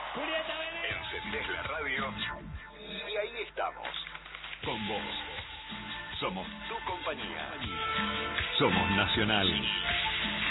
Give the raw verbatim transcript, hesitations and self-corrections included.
Julieta, ven. Encendés la radio y ahí estamos. Con vos. Somos tu compañía. Somos Nacional.